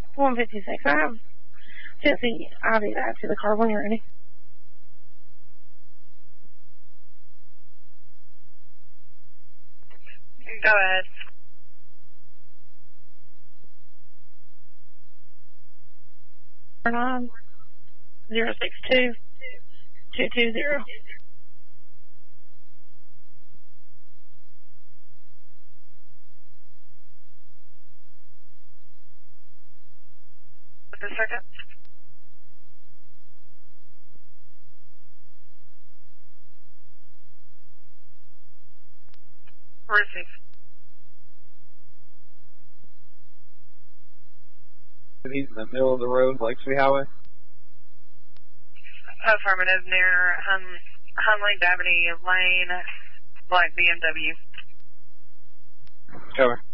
156. I have Tennessee ID that to the car when you're ready. Go ahead. $9 062 220. Just a second. Receive. He's in the middle of the road, Lakesview Highway. Affirmative, near Hunley, Dabney Lane, black BMW. Cover.